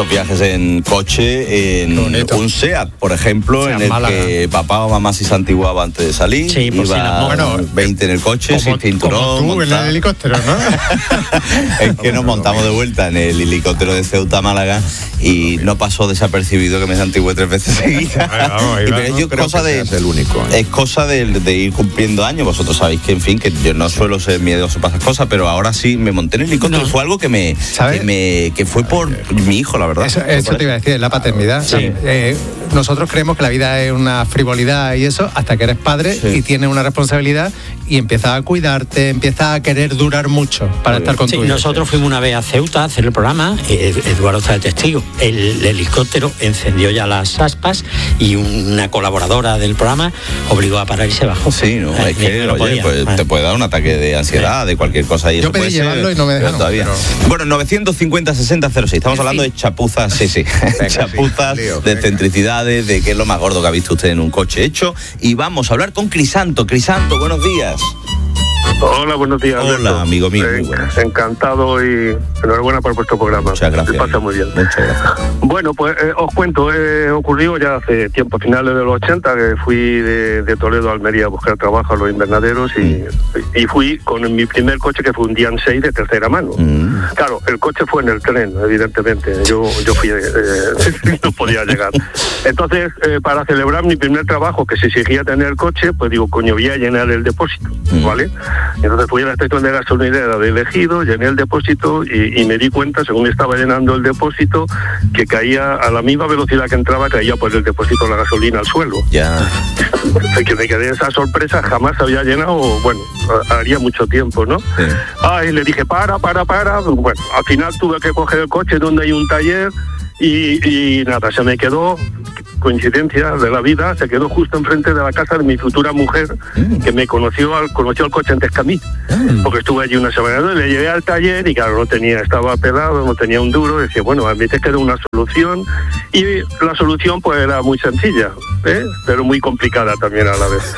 muchos viajes en coche, en un SEAT, por ejemplo, en el que papá o mamá se santiguaba antes de salir, iba 20 en el coche, sin cinturón. Como tú en el helicóptero, ¿no? Es que nos montamos de vuelta en el helicóptero de Ceuta a Málaga y no pasó desapercibido que me santigué 3 veces seguidas. Es cosa de ir cumpliendo años. Vosotros sabéis que, en fin, que yo no suelo ser miedoso para esas cosas, pero ahora sí me monté en el helicóptero y fue algo que fue por mi hijo, la verdad. Eso te iba a decir, la paternidad. Sí. Nosotros creemos que la vida es una frivolidad y eso, hasta que eres padre y tienes una responsabilidad y empiezas a cuidarte, empiezas a querer durar mucho para estar con tu hijo. Nosotros fuimos una vez a Ceuta a hacer el programa, Eduardo está de testigo, el helicóptero encendió ya las aspas y una colaboradora del programa obligó a parar y se bajó. Sí, no, es que, te puede dar un ataque de ansiedad, de cualquier cosa. Y yo pedí llevarlo y no me dejaron. Todavía. Bueno, 950-60-06, estamos hablando de chapuzas, chapuzas, de excentricidades, de qué es lo más gordo que ha visto usted en un coche hecho. Y vamos a hablar con Crisanto. Crisanto, buenos días. Hola, buenos días. Hola, Alberto. amigo mío. Encantado y enhorabuena por vuestro programa. Muchas gracias. Me pasa muy bien. Muchas gracias. Bueno, pues os cuento, ocurrió ya hace tiempo, finales de los 80, que fui de Toledo a Almería a buscar trabajo a los invernaderos y fui con mi primer coche, que fue un Dian 6 de tercera mano. Claro, el coche fue en el tren, evidentemente. Yo fui, no podía llegar. Entonces, para celebrar mi primer trabajo, que se exigía tener coche, pues digo, coño, voy a llenar el depósito, ¿vale? Entonces fui a la estación de gasolinera de Elegido, llené el depósito y me di cuenta, según estaba llenando el depósito, que caía a la misma velocidad que entraba, caía pues el depósito de la gasolina al suelo. Ya. Que me quedé esa sorpresa, jamás había llenado, bueno, haría mucho tiempo, ¿no? Sí. Y le dije, para. Bueno, al final tuve que coger el coche donde hay un taller y nada, se me quedó, coincidencia de la vida, se quedó justo enfrente de la casa de mi futura mujer, que me conoció el coche antes que a mí, porque estuve allí una semana, y le llevé al taller y claro, estaba pelado, no tenía un duro, decía, bueno, a mí te queda una solución, y la solución pues era muy sencilla, pero muy complicada también a la vez.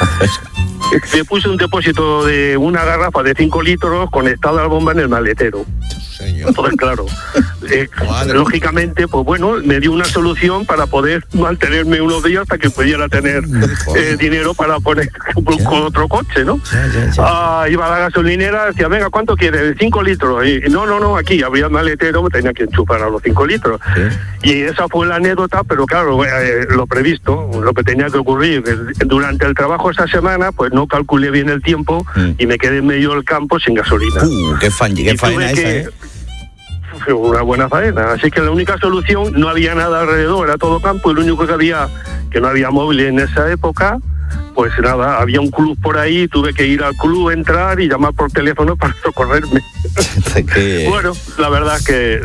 Le puse un depósito de una garrafa de 5 litros conectada a la bomba en el maletero. Entonces, claro, lógicamente, pues bueno, me dio una solución para poder mantenerme unos días hasta que pudiera tener dinero para poner con otro coche, ¿no? Iba a la gasolinera, decía, venga, ¿cuánto quieres? 5 litros. Y no, aquí había el maletero, me tenía que enchufar a los 5 litros. Y esa fue la anécdota, pero claro, lo previsto, lo que tenía que ocurrir. Durante el trabajo esa semana, pues no calculé bien el tiempo y me quedé en medio del campo sin gasolina. Qué faena esa, Fue una buena faena, así que la única solución, no había nada alrededor, era todo campo, y lo único que no había móvil en esa época, pues nada, había un club por ahí, tuve que ir al club, entrar y llamar por teléfono para socorrerme. Bueno, la verdad es que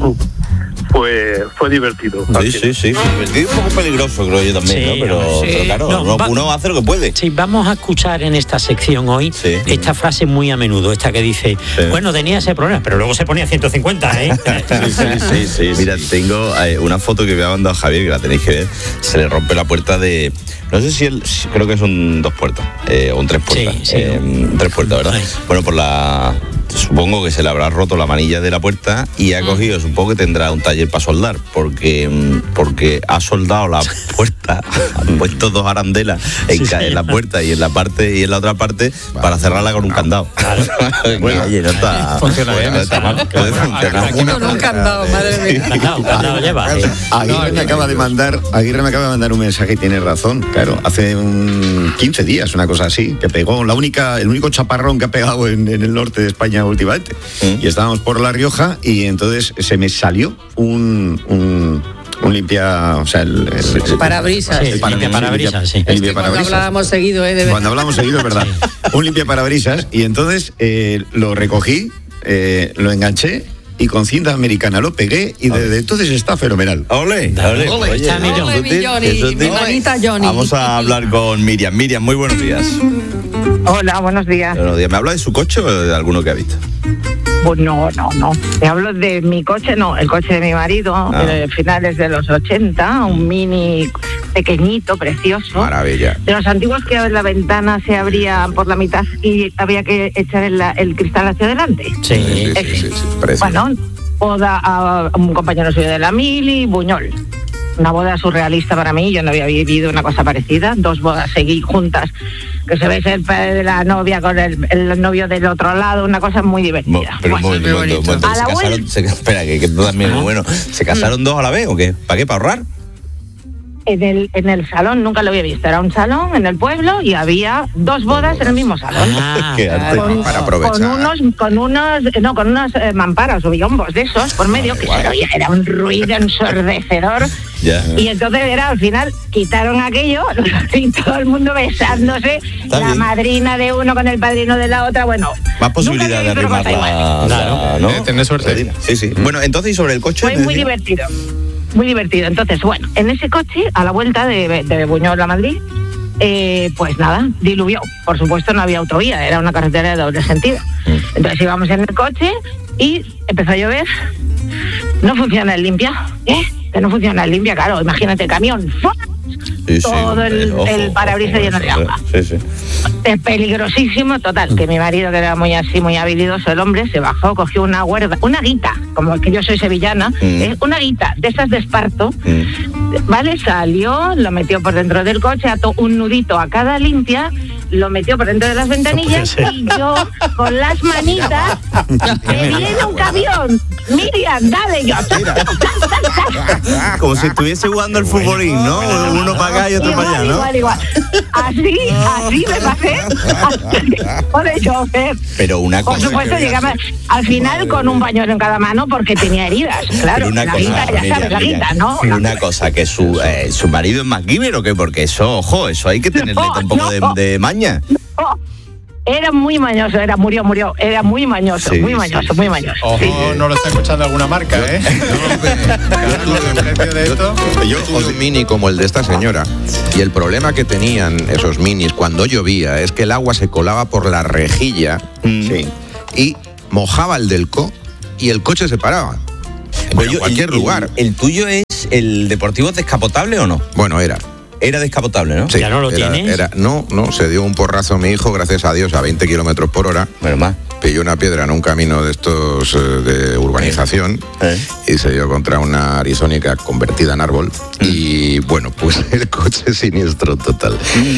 fue divertido. Sí, divertido, un poco peligroso, creo yo también, ¿no? Pero claro, uno hace lo que puede. Sí, vamos a escuchar en esta sección hoy esta frase muy a menudo, esta que dice, bueno, tenía ese problema, pero luego se ponía 150, ¿eh? Sí. Mira, tengo una foto que me ha mandado Javier, que la tenéis que ver. Se le rompe la puerta de... No sé si creo que son 2 puertas, o un 3 puertas. 3 puertas, ¿verdad? Sí. Bueno, por la... Supongo que se le habrá roto la manilla de la puerta y ha cogido, supongo que tendrá un taller para soldar, porque ha soldado la puerta, ha puesto 2 arandelas en la puerta y en la otra parte para cerrarla con un candado. Claro. Bueno, oye, no está... Funciona bien. No está mal, puede funcionar. Con un candado, madre mía. Un candado lleva. Aguirre me acaba de mandar un mensaje y tiene razón. Claro, hace 15 días, una cosa así, que pegó el único chaparrón que ha pegado en el norte de España últimamente. Y estábamos por La Rioja y entonces se me salió un limpia, o sea, el parabrisas. El limpiaparabrisas, sí. El limpiaparabrisas. Cuando hablábamos seguido, de verdad. Cuando hablamos seguido, es verdad. Un limpiaparabrisas y entonces lo recogí, lo enganché y con cinta americana lo pegué y desde entonces está fenomenal. ¡Ole! Oye, mi Johnny, mi manita Johnny. Vamos a hablar con Miriam. Miriam, muy buenos días. Hola, buenos días. Buenos días. ¿Me habla de su coche o de alguno que ha visto? Pues no. Te hablo de mi coche, el coche de mi marido, de finales de los 80, un Mini pequeñito, precioso. Maravilla. De los antiguos que la ventana se abría por la mitad y había que echar el cristal hacia adelante. Sí. Bueno, boda a un compañero suyo de la mili, Buñol. Una boda surrealista para mí, yo no había vivido una cosa parecida. 2 bodas seguí juntas, que se ve el padre de la novia con el novio del otro lado, una cosa muy divertida. Pero un momento. Espera, que esto también es muy bueno. ¿Se casaron 2 a la vez o qué? ¿Para qué? ¿Para ahorrar? En el salón, nunca lo había visto, era un salón en el pueblo y había 2 bodas en el mismo salón. Para aprovechar. Con unos mamparas o biombos de esos por medio, que se oía, era un ruido ensordecedor. Y entonces al final quitaron aquello y todo el mundo besándose, la madrina de uno con el padrino de la otra, bueno. Más posibilidad de arrimarla. Claro, ¿no? Tener suerte. Sí. Bueno, entonces, ¿y sobre el coche? Fue muy divertido. Muy divertido. Entonces, bueno, en ese coche, a la vuelta de Buñol a Madrid, pues nada, diluvió. Por supuesto, no había autovía, era una carretera de doble sentido. Entonces íbamos en el coche y empezó a llover. No funciona el limpia. Que no funciona el limpia, claro, imagínate, camión. Todo el parabrisas lleno de agua. Sí. Es peligrosísimo, total, que mi marido, que era muy habilidoso el hombre, se bajó, cogió una guita, como que yo soy sevillana, una guita de esas de esparto, ¿vale? Salió, lo metió por dentro del coche, ató un nudito a cada limpia, lo metió por dentro de las ventanillas y yo con las manitas, que viene un camión, Miriam, dale, yo. Como si estuviese jugando el futbolín, ¿no? Uno para acá y otro para allá, ¿no? Igual. Así me pasé por el chofer. Pero una cosa. Por supuesto, llegaba al final con un pañuelo en cada mano porque tenía heridas. Claro, una la cosa, guita, ya sabes, la guita, ¿no? Pero una cosa, que su marido es MacGyver o qué, porque eso, ojo, eso hay que tenerle un poco de maña. Era muy mañoso, murió, era muy mañoso, muy mañoso. Ojo, no lo está escuchando alguna marca, ¿eh? Yo tuve un mini como el de esta señora y el problema que tenían esos minis cuando llovía es que el agua se colaba por la rejilla y mojaba el delco y el coche se paraba. En cualquier lugar. ¿El tuyo es el deportivo descapotable o no? Bueno, era. Era descapotable, ¿no? Sí, ¿ya no lo tienes? No, se dio un porrazo a mi hijo, gracias a Dios, a 20 kilómetros por hora. Bueno, más. Pilló una piedra en un camino de estos de urbanización y se dio contra una arizónica convertida en árbol y bueno, pues el coche siniestro total.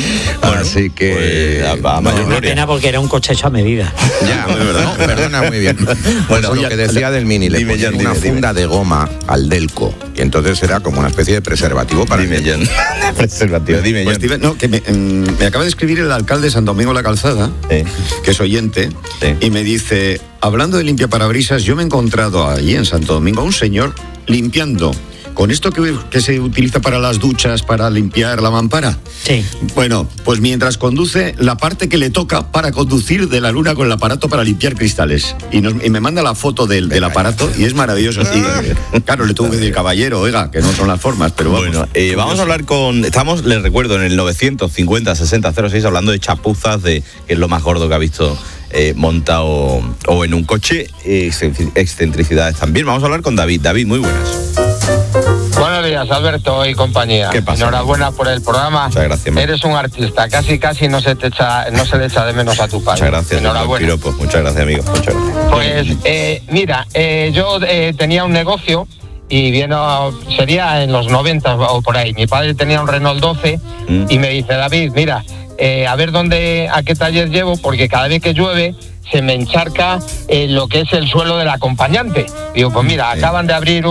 Así que una pena porque era un coche hecho a medida. Ya, no, perdona, muy bien. Bueno, lo que decía del mini, le ponían una funda de goma al delco y entonces era como una especie de preservativo para preservativo, dime pues, John. Que me acaba de escribir el alcalde de San Domingo la Calzada, que es oyente, y me dice, hablando de limpiaparabrisas, yo me he encontrado allí en Santo Domingo a un señor limpiando con esto que se utiliza para las duchas, para limpiar la mampara. Sí. Bueno, pues mientras conduce, la parte que le toca para conducir de la luna con el aparato para limpiar cristales. Y me manda la foto del aparato y es maravilloso. Y claro, le tuvo que decir, caballero, oiga, que no son las formas, pero vamos. Bueno, vamos a hablar estamos, les recuerdo, en el 950-60-06, hablando de chapuzas, que es lo más gordo que ha visto montado o en un coche, excentricidades también. Vamos a hablar con David. David, muy buenas. Buenos días, Alberto y compañía. ¿Qué pasa? Enhorabuena por el programa. Muchas gracias. Eres un artista, casi no se le echa de menos a tu padre. Muchas gracias. Enhorabuena. Muchas gracias, amigo. Muchas gracias. Pues mira, yo tenía un negocio y sería en los 90 o por ahí. Mi padre tenía un Renault 12 y me dice, David, mira, a ver a qué taller llevo, porque cada vez que llueve se me encharca lo que es el suelo del acompañante. Digo, pues mira, acaban de abrir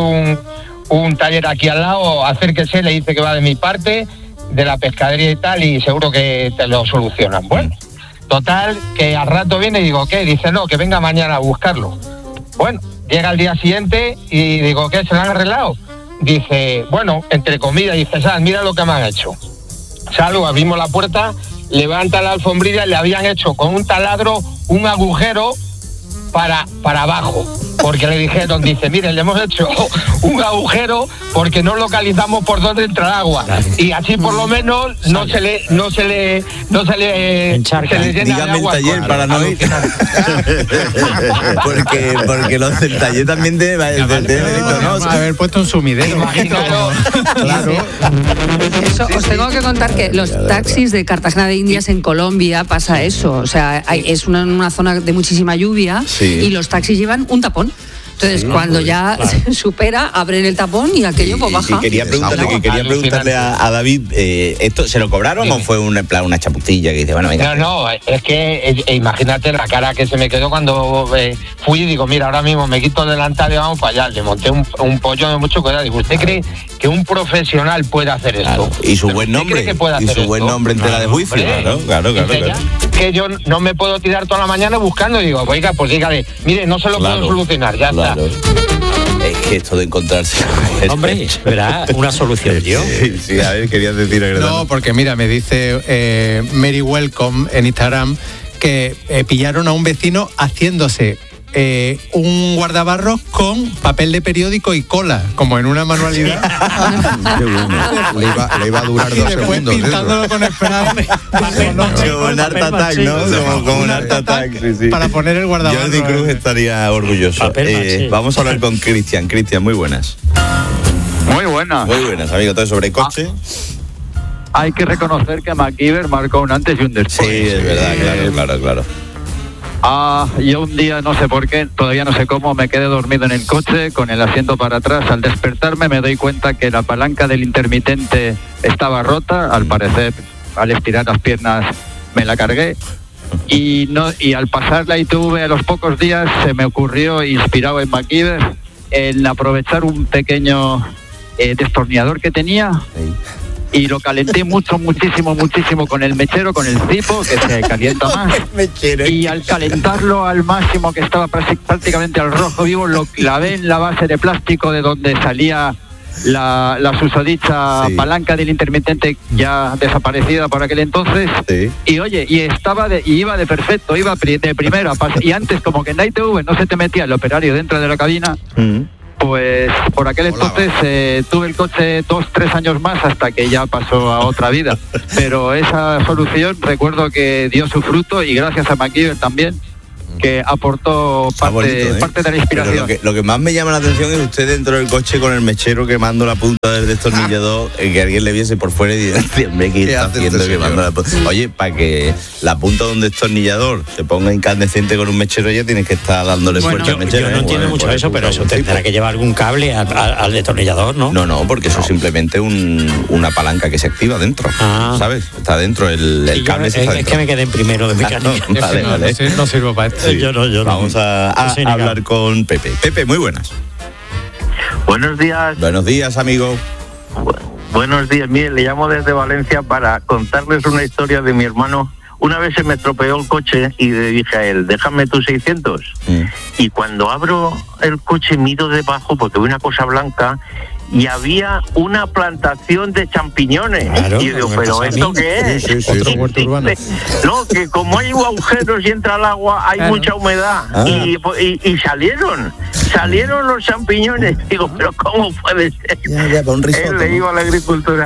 un taller aquí al lado, acérquese, le dice que va de mi parte, de la pescadería y tal, y seguro que te lo solucionan. Bueno, total, que al rato viene y digo, ¿qué? Dice, no, que venga mañana a buscarlo. Bueno, llega al día siguiente y digo, ¿qué? ¿Se lo han arreglado? Dice, bueno, entre comillas, dice, mira lo que me han hecho. Salgo, abrimos la puerta, levanta la alfombrilla y le habían hecho con un taladro un agujero para abajo, porque le dijeron, dice, miren, le hemos hecho un agujero porque no localizamos por dónde entra agua y así por lo menos no se le llena. Dígame de agua. el taller para no ir. porque los del taller también debe haber puesto un sumidero. Claro. Eso, os tengo que contar que los taxis de Cartagena de Indias en Colombia pasa eso. O sea, es una zona de muchísima lluvia y los taxis llevan un tapón. Entonces, cuando ya se supera, abren el tapón y aquello pues baja. Y quería preguntarle a David, ¿esto se lo cobraron o fue una chapucilla que dice, bueno, venga? No, es que imagínate la cara que se me quedó cuando fui y digo, mira, ahora mismo me quito el delantal y vamos para allá. Le monté un pollo de mucho cuidado. Digo, ¿usted cree que un profesional puede hacer esto? Y su buen nombre. Buen nombre en tela de juicio, claro. Que yo no me puedo tirar toda la mañana buscando y digo, oiga, pues dígale, mire, no se lo puedo solucionar, ya está. Es que esto de encontrarse... Hombre, verá, una solución, yo. Sí, a ver, querías decir... No, porque mira, me dice Mary Welcome en Instagram que pillaron a un vecino haciéndose un guardabarros con papel de periódico y cola, como en una manualidad. Qué bueno. Le iba a durar 2 segundos. Pintándolo con spray. Como un Art Attack, ¿no? Como un Art Attack, sí. Para poner el guardabarros. Jordi Cruz estaría orgulloso. Vamos a hablar con Cristian. Cristian, muy buenas. Muy buenas. Muy buenas, amigo. Entonces, sobre coche... Hay que reconocer que MacGyver marcó un antes y un después. Sí, es verdad, claro. Yo un día, no sé por qué, todavía no sé cómo, me quedé dormido en el coche con el asiento para atrás. Al despertarme me doy cuenta que la palanca del intermitente estaba rota. Al parecer, al estirar las piernas me la cargué. Y al pasar la ITV a los pocos días se me ocurrió, inspirado en MacGyver, en aprovechar un pequeño destornillador que tenía. Y lo calenté muchísimo con el mechero, con el cipo, que se calienta más. Y al calentarlo al máximo, que estaba prácticamente al rojo vivo, lo clavé en la base de plástico de donde salía la susodicha palanca del intermitente, ya desaparecida por aquel entonces. Y oye, iba de perfecto, iba de primera. Y antes, como que en la ITV no se te metía el operario dentro de la cabina, pues por aquel entonces tuve el coche 2-3 años más hasta que ya pasó a otra vida. Pero esa solución recuerdo que dio su fruto, y gracias a MacGyver también, que aportó parte de la inspiración. Pero lo que más me llama la atención es usted dentro del coche con el mechero quemando la punta del destornillador, que alguien le viese por fuera y dice, hombre, ¿qué está haciendo quemando la punta? Oye, para que la punta de un destornillador se ponga incandescente con un mechero, ya tienes que estar dándole fuerza al mechero. Yo no entiendo mucho eso, pero eso tendrá que llevar algún cable al destornillador, ¿no? No, porque eso es simplemente una palanca que se activa dentro, ¿sabes? Está dentro el cable. Es que me quedé en primero de mecánica. Vale. No sirvo para esto. Yo no. Vamos a hablar con Pepe. Pepe, muy buenas. Buenos días. Buenos días, amigo. Buenos días. Mire, le llamo desde Valencia para contarles una historia de mi hermano. Una vez se me estropeó el coche y le dije a él, déjame tus 600. Y cuando abro el coche miro debajo porque veo una cosa blanca y había una plantación de champiñoñones. Claro, y digo, ¿pero esto qué es? Sí. Otro huerto urbano. No, que como hay agujeros y entra el agua, hay mucha humedad. Y salieron los champiñones. Digo, ¿pero cómo puede ser? Él le iba a la agricultura.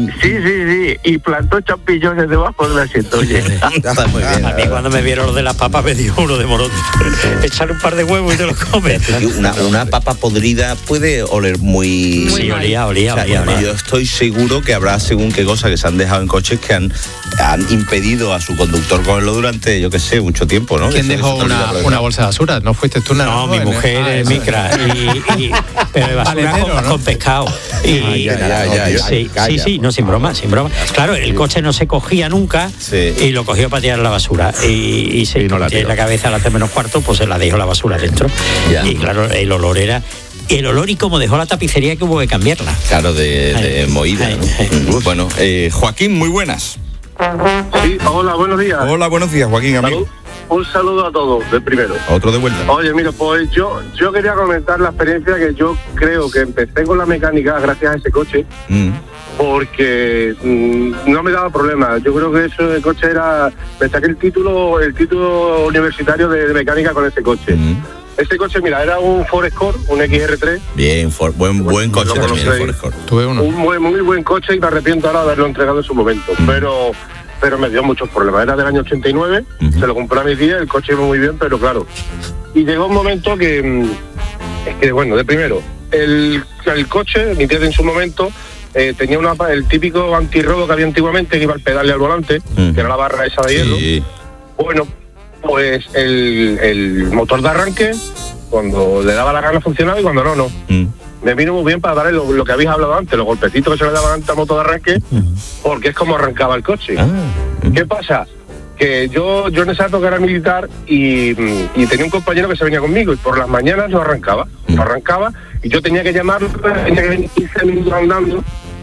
Sí. Y plantó champiñones debajo del asiento. Oye, está muy bien. A mí cuando me vieron lo de las papas me dio uno de morón. Echar un par de huevos y te los comes. Una papa podrida puede oler muy... Sí, olía. Yo estoy seguro que habrá según qué cosa que se han dejado en coches que han impedido a su conductor cogerlo durante, yo qué sé, mucho tiempo, ¿no? ¿Quién dejó una bolsa de basura? ¿No fuiste tú? No, mi mujer es micra. Pero basura con pescado. Sí, no, sin broma. Claro, el coche no se cogía nunca y lo cogió para tirar la basura. Y se no en la cabeza al hacer menos cuarto, pues se la dejó la basura dentro. Y claro, el olor era... El olor, y como dejó la tapicería que hubo que cambiarla. Claro, de moída, ¿no? Bueno, Joaquín, muy buenas. Sí, hola, buenos días. Hola, buenos días, Joaquín, amigo. Un saludo a todos, de primero. Otro de vuelta. Oye, mira, pues yo quería comentar la experiencia que yo creo que empecé con la mecánica gracias a ese coche, porque no me daba problema. Yo creo que ese coche era... Me saqué el título universitario de mecánica con ese coche. Este coche, mira, era un Ford Escort, un XR3. Bien, buen coche también, Ford Escort. Tuve uno. Muy buen coche y me arrepiento ahora de haberlo entregado en su momento. Pero me dio muchos problemas. Era del año 89, se lo compré a mis días, el coche iba muy bien, pero claro. Y llegó un momento que... Es que, bueno, de primero, el coche, mi tía en su momento... tenía el típico antirrobo que había antiguamente, que iba al pedal y al volante, que era la barra esa de hierro. Bueno, pues el motor de arranque, cuando le daba la gana funcionaba y cuando no. Me vino muy bien para darle lo que habéis hablado antes, los golpecitos que se le daban antes a moto de arranque, porque es como arrancaba el coche. ¿Qué pasa? Que yo en esa época era militar y tenía un compañero que se venía conmigo y por las mañanas lo arrancaba y yo tenía que llamarlo, tenía que venir 15 minutos andando.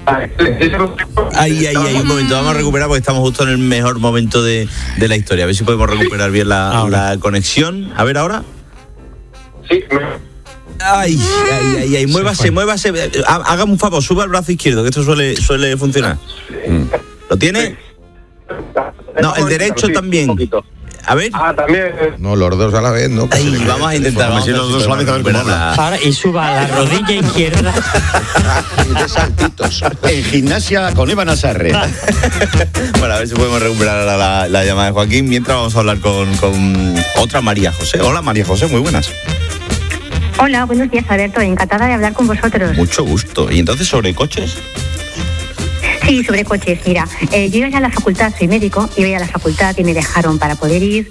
Ahí, un momento, vamos a recuperar porque estamos justo en el mejor momento de la historia. A ver si podemos recuperar bien la conexión. A ver ahora. Sí. Ay, muévase. Hágame un favor, suba el brazo izquierdo, que esto suele funcionar. ¿Lo tiene? No, el derecho también. A ver. También. No, los dos a la vez, ¿no? Ay, vamos a intentar. Vamos a los dos a la vez a ver cómo habla. Ahora, y suba la rodilla izquierda. Y de saltitos. En gimnasia con Eva Nazarre. Bueno, a ver si podemos recuperar la llamada de Joaquín. Mientras vamos a hablar con otra María José. Hola, María José, muy buenas. Hola, buenos días, Alberto. Encantada de hablar con vosotros. Mucho gusto. ¿Y entonces sobre coches? Sí, sobre coches. Mira, yo iba a la facultad, soy médico, iba a la facultad y me dejaron para poder ir,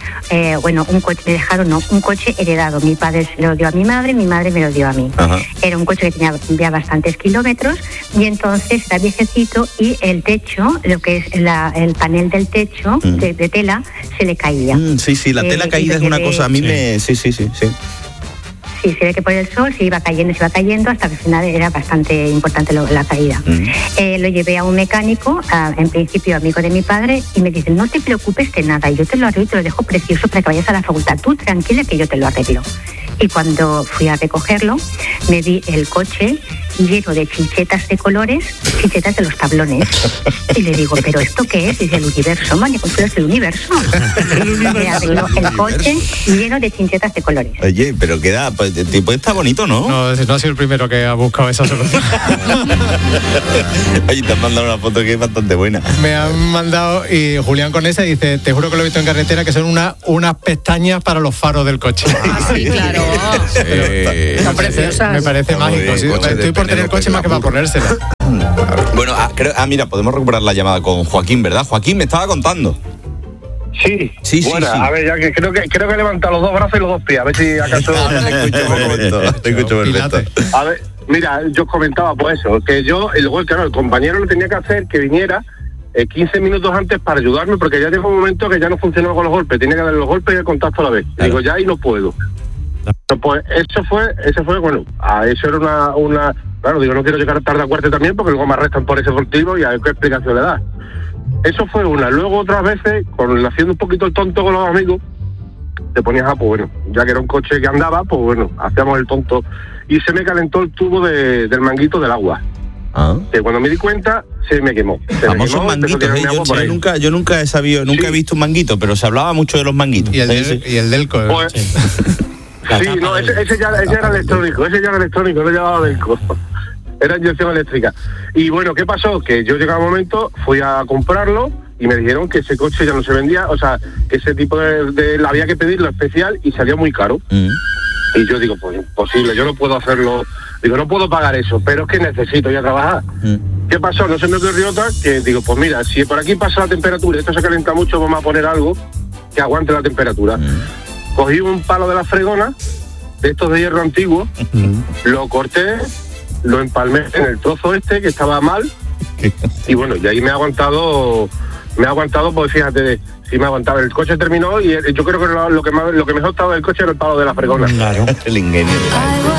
un coche heredado. Mi padre se lo dio a mi madre me lo dio a mí. Ajá. Era un coche que tenía ya bastantes kilómetros y entonces era viejecito y el techo, lo que es el panel del techo de tela, se le caía. Sí, la tela caída es una cosa, a mí me... Sí. Sí, se ve que por el sol se iba cayendo hasta que al final era bastante importante la caída. Lo llevé a un mecánico, en principio amigo de mi padre, y me dice, no te preocupes de nada, yo te lo arreglo y te lo dejo precioso para que vayas a la facultad. Tú tranquila que yo te lo arreglo. Y cuando fui a recogerlo, me vi el coche lleno de chinchetas de colores, chinchetas de los tablones. Y le digo, ¿pero esto qué es? Dice, el universo, María Consuelo, es el universo. Me arregló el coche lleno de chinchetas de colores. Oye, pero queda, pues está bonito, ¿no? No ha sido el primero que ha buscado esa solución. Oye, te han mandado una foto que es bastante buena. Me han mandado, y Julián con esa dice, te juro que lo he visto en carretera, que son unas pestañas para los faros del coche. Sí, claro. Son preciosas. Me parece mágico. Sí, estoy por tener coche más que para ponérsela. Bueno, mira, podemos recuperar la llamada con Joaquín, ¿verdad? Joaquín, me estaba contando. Sí. Bueno, a ver, ya que creo que he levantado los dos brazos y los dos pies, a ver si acaso te escucho perfecto. A ver, mira, yo comentaba pues eso, que el compañero lo tenía que hacer que viniera 15 minutos antes para ayudarme, porque ya llegó un momento que ya no funcionaba con los golpes, tenía que darle los golpes y el contacto a la vez. Claro. Digo, ya ahí no puedo. Pues eso fue, bueno, eso era una claro, digo, no quiero llegar tarde a cuarto también, porque luego me arrestan por ese motivo y a ver qué explicación le da. Eso fue una. Luego otras veces, haciendo un poquito el tonto con los amigos, te ponías pues bueno, ya que era un coche que andaba, pues bueno, hacíamos el tonto. Y se me calentó el tubo del manguito del agua. Que cuando me di cuenta, se me quemó. Famosos manguitos, yo nunca he sabido, nunca he visto un manguito, pero se hablaba mucho de los manguitos. Y el delco. Pues, sí, no, ese ya era electrónico, no llevaba delco. Era inyección eléctrica. Y bueno, ¿qué pasó? Que yo llegaba un momento, fui a comprarlo y me dijeron que ese coche ya no se vendía, o sea, que ese tipo de había que pedirlo especial y salía muy caro. Y yo digo, pues imposible, yo no puedo hacerlo, digo, no puedo pagar eso, pero es que necesito ir a trabajar. ¿Qué pasó? No se me ocurrió otra, que digo, pues mira, si por aquí pasa la temperatura, esto se calienta mucho, vamos a poner algo que aguante la temperatura. Cogí un palo de la fregona, de estos de hierro antiguo, lo corté, lo empalmé en el trozo que estaba mal, y bueno, y ahí me ha aguantado, pues fíjate, si me aguantaba, el coche terminó y yo creo que lo que mejor estaba del coche era el palo de la fregona. Claro, el ingenio.